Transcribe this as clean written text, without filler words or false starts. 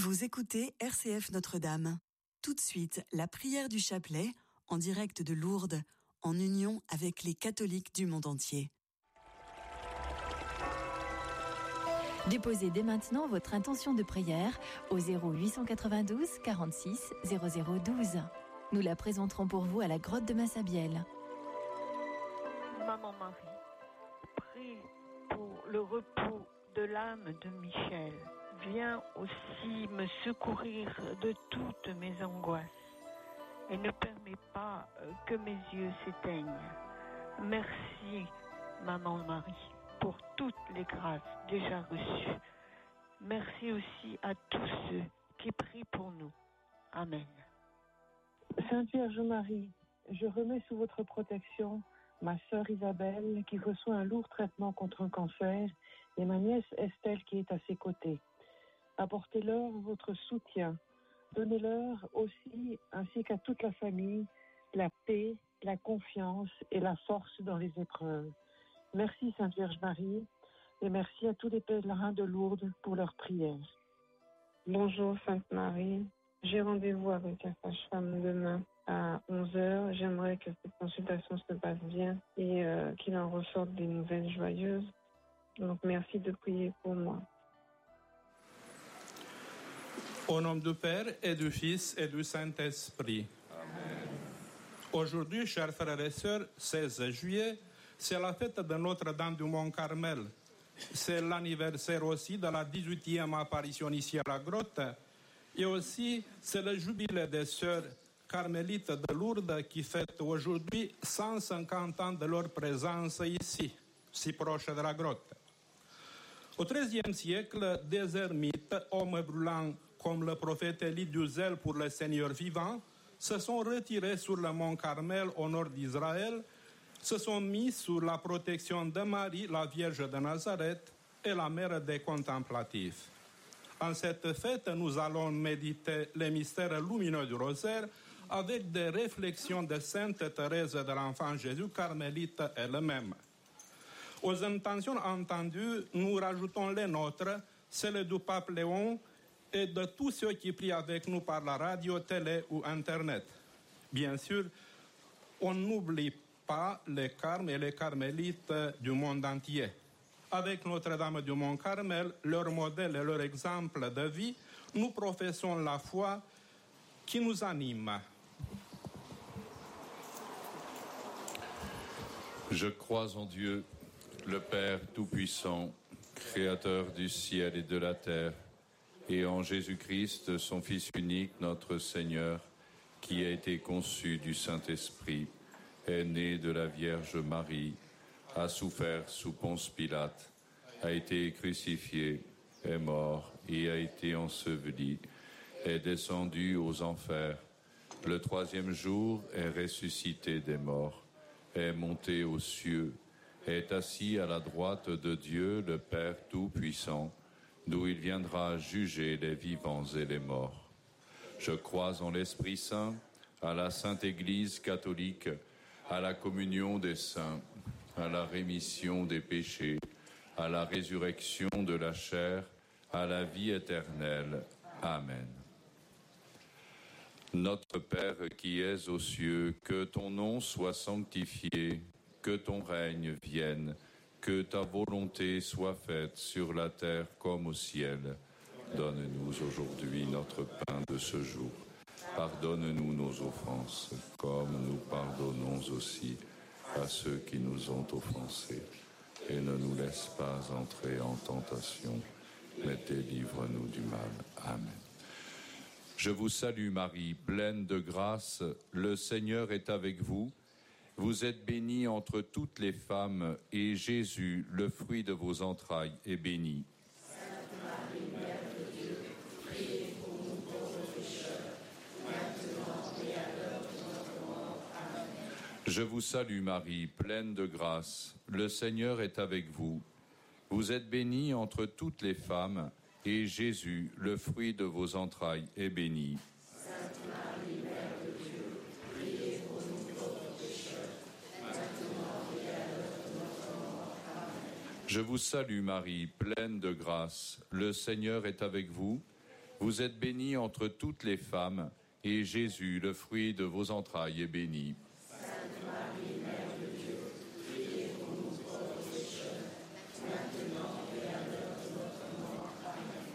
Vous écoutez RCF Notre-Dame. Tout de suite, la prière du chapelet, en direct de Lourdes, en union avec les catholiques du monde entier. Déposez dès maintenant votre intention de prière au 0892 46 0012. Nous la présenterons pour vous à la grotte de Massabielle. Maman Marie, prie pour le repos de l'âme de Michel. Viens aussi me secourir de toutes mes angoisses et ne permets pas que mes yeux s'éteignent. Merci, Maman Marie, pour toutes les grâces déjà reçues. Merci aussi à tous ceux qui prient pour nous. Amen. Sainte Vierge Marie, je remets sous votre protection ma sœur Isabelle qui reçoit un lourd traitement contre un cancer et ma nièce Estelle qui est à ses côtés. Apportez-leur votre soutien. Donnez-leur aussi, ainsi qu'à toute la famille, la paix, la confiance et la force dans les épreuves. Merci Sainte Vierge Marie et merci à tous les pèlerins de Lourdes pour leurs prières. Bonjour Sainte Marie, j'ai rendez-vous avec la sage-femme demain à 11h. J'aimerais que cette consultation se passe bien et qu'il en ressorte des nouvelles joyeuses. Donc merci de prier pour moi. Au nom du Père et du Fils et du Saint-Esprit. Amen. Aujourd'hui, chers frères et sœurs, 16 juillet, c'est la fête de Notre-Dame du Mont-Carmel. C'est l'anniversaire aussi de la 18e apparition ici à la grotte. Et aussi, c'est le jubilé des sœurs carmélites de Lourdes qui fêtent aujourd'hui 150 ans de leur présence ici, si proche de la grotte. Au XIIIe siècle, des ermites, hommes brûlants comme le prophète Élie du zèle pour le Seigneur vivant, se sont retirés sur le mont Carmel au nord d'Israël, se sont mis sous la protection de Marie, la Vierge de Nazareth, et la mère des contemplatifs. En cette fête, nous allons méditer les mystères lumineux du rosaire avec des réflexions de Sainte Thérèse de l'Enfant Jésus, carmélite elle-même. Aux intentions entendues, nous rajoutons les nôtres, celles du pape Léon et de tous ceux qui prient avec nous par la radio, télé ou Internet. Bien sûr, on n'oublie pas les carmes et les carmélites du monde entier. Avec Notre-Dame du Mont-Carmel, leur modèle et leur exemple de vie, nous professons la foi qui nous anime. Je crois en Dieu, le Père Tout-Puissant, Créateur du ciel et de la terre, et en Jésus-Christ, son Fils unique, notre Seigneur, qui a été conçu du Saint-Esprit, est né de la Vierge Marie, a souffert sous Ponce Pilate, a été crucifié, est mort et a été enseveli, est descendu aux enfers. Le troisième jour est ressuscité des morts, est monté aux cieux, est assis à la droite de Dieu, le Père Tout-Puissant, d'où il viendra juger les vivants et les morts. Je crois en l'Esprit Saint, à la Sainte Église catholique, à la communion des saints, à la rémission des péchés, à la résurrection de la chair, à la vie éternelle. Amen. Notre Père qui es aux cieux, que ton nom soit sanctifié, que ton règne vienne, que ta volonté soit faite sur la terre comme au ciel. Donne-nous aujourd'hui notre pain de ce jour. Pardonne-nous nos offenses, comme nous pardonnons aussi à ceux qui nous ont offensés. Et ne nous laisse pas entrer en tentation, mais délivre-nous du mal. Amen. Je vous salue Marie, pleine de grâce, le Seigneur est avec vous. Vous êtes bénie entre toutes les femmes, et Jésus, le fruit de vos entrailles, est béni. Sainte Marie, Mère de Dieu, priez pour nous pauvres pécheurs, maintenant et à l'heure de notre mort. Amen. Je vous salue Marie, pleine de grâce, le Seigneur est avec vous. Vous êtes bénie entre toutes les femmes, et Jésus, le fruit de vos entrailles, est béni. Sainte Marie, Mère de Dieu, priez pour nous pauvres pécheurs, maintenant et à l'heure de notre mort. Amen. Je vous salue Marie, pleine de grâce, le Seigneur est avec vous. Vous êtes bénie entre toutes les femmes, et Jésus, le fruit de vos entrailles, est béni.